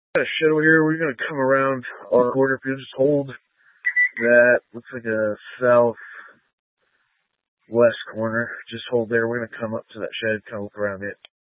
Got a shed over here. We're gonna come around our corner. If you just hold that, looks like a southwest corner. Just hold there. We're gonna come up to that shed, kind of look around it.